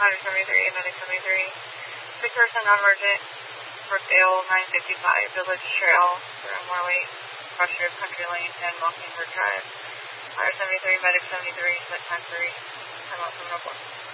Ladder 73, Medic 73. 6 person non-emergent, Brookdale 955, Village Trail, Moore Lake, Crossroads Country Lane, and Mockingbird Drive. Ladder 73, Medic 73, set time 3, time out 704.